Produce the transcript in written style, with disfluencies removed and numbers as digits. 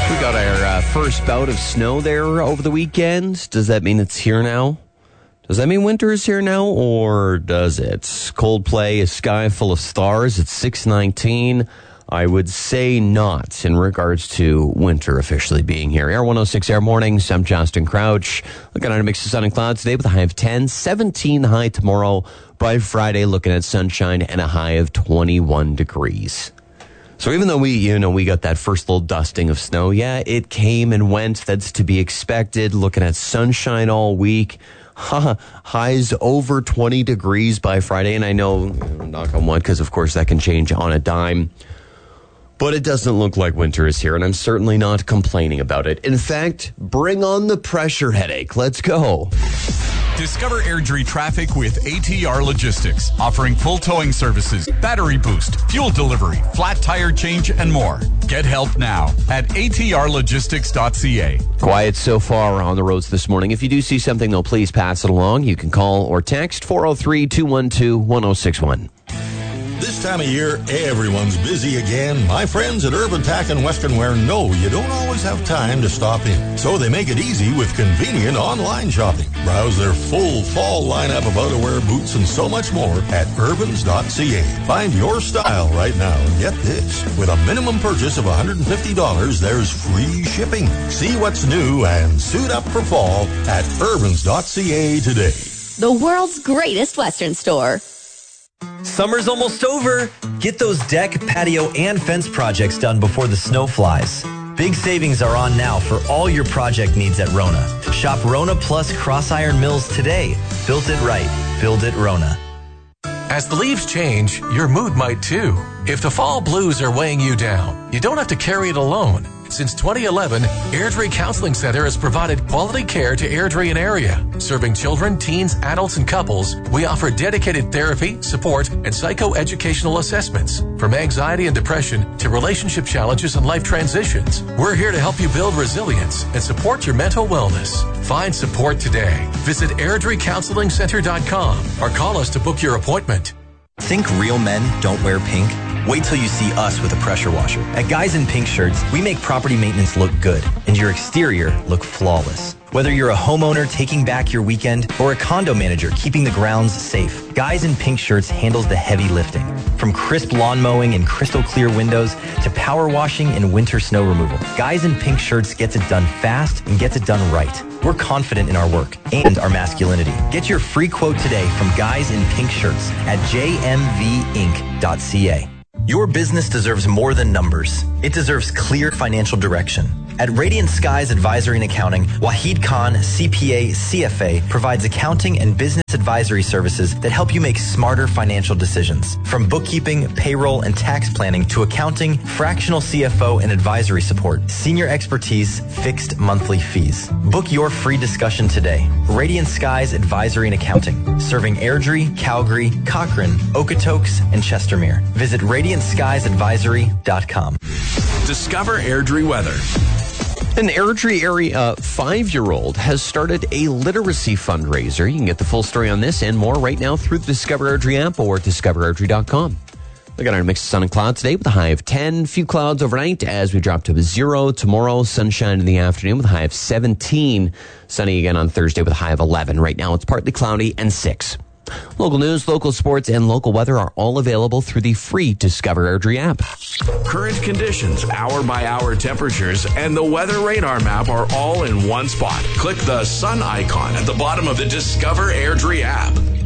We got our first bout of snow there over the weekend. Does that mean it's here now? Does that mean winter is here now, or does it? Coldplay, A Sky Full of Stars at 6:19. I would say not in regards to winter officially being here. Air 106 Air Mornings. I'm Justin Crouch. Looking at a mix of sun and clouds today with a high of 10, 17 high tomorrow. By Friday, looking at sunshine and a high of 21 degrees. So even though we got that first little dusting of snow, yeah, it came and went. That's to be expected. Looking at sunshine all week. Highs over 20 degrees by Friday. And I know, knock on wood, because of course that can change on a dime. But it doesn't look like winter is here, and I'm certainly not complaining about it. In fact, bring on the pressure headache. Let's go. Discover Airdrie traffic with ATR Logistics, offering full towing services, battery boost, fuel delivery, flat tire change, and more. Get help now at atrlogistics.ca. Quiet so far on the roads this morning. If you do see something, though, please pass it along. You can call or text 403-212-1061. This time of year, everyone's busy again. My friends at Urban Tack and Western Wear know you don't always have time to stop in. So they make it easy with convenient online shopping. Browse their full fall lineup of outerwear, boots, and so much more at urbans.ca. Find your style right now and get this. With a minimum purchase of $150, there's free shipping. See what's new and suit up for fall at urbans.ca today. The world's greatest Western store. Summer's almost over. Get those deck, patio, and fence projects done before the snow flies. Big savings are on now for all your project needs at Rona. Shop Rona Plus Cross Iron Mills today. Built it right. Build it Rona. As the leaves change, your mood might too. If the fall blues are weighing you down, you don't have to carry it alone. Since 2011, Airdrie Counseling Center has provided quality care to Airdrie and area. Serving children, teens, adults, and couples, we offer dedicated therapy, support, and psychoeducational assessments. From anxiety and depression to relationship challenges and life transitions, we're here to help you build resilience and support your mental wellness. Find support today. Visit AirdrieCounselingCenter.com or call us to book your appointment. Think real men don't wear pink? Wait till you see us with a pressure washer. At Guys in Pink Shirts, we make property maintenance look good and your exterior look flawless. Whether you're a homeowner taking back your weekend or a condo manager keeping the grounds safe, Guys in Pink Shirts handles the heavy lifting. From crisp lawn mowing and crystal clear windows to power washing and winter snow removal, Guys in Pink Shirts gets it done fast and gets it done right. We're confident in our work and our masculinity. Get your free quote today from Guys in Pink Shirts at jmvinc.ca. Your business deserves more than numbers. It deserves clear financial direction. At Radiant Skies Advisory and Accounting, Wahid Khan, CPA, CFA, provides accounting and business advisory services that help you make smarter financial decisions. From bookkeeping, payroll, and tax planning to accounting, fractional CFO, and advisory support, senior expertise, fixed monthly fees. Book your free discussion today. Radiant Skies Advisory and Accounting, serving Airdrie, Calgary, Cochrane, Okotoks, and Chestermere. Visit radiantskiesadvisory.com. Discover Airdrie weather. An Airdrie area 5-year-old has started a literacy fundraiser. You can get the full story on this and more right now through the Discover Airdrie app or discoverairdrie.com. Look at our mix of sun and clouds today with a high of 10. Few clouds overnight as we drop to a 0. Tomorrow, sunshine in the afternoon with a high of 17. Sunny again on Thursday with a high of 11. Right now, it's partly cloudy and 6. Local news, local sports, and local weather are all available through the free Discover Airdrie app. Current conditions, hour-by-hour temperatures, and the weather radar map are all in one spot. Click the sun icon at the bottom of the Discover Airdrie app.